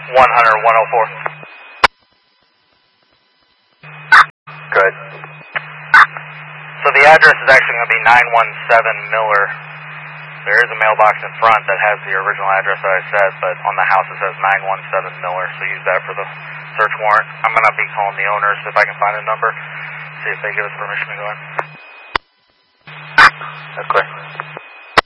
104. Good. So the address is actually going to be 917 Miller. There is a mailbox in front that has the original address that I said, but on the house it says 917 Miller, so use that for the search warrant. I'm going to be calling the owners if I can find a number, see if they give us permission to go in. That's clear.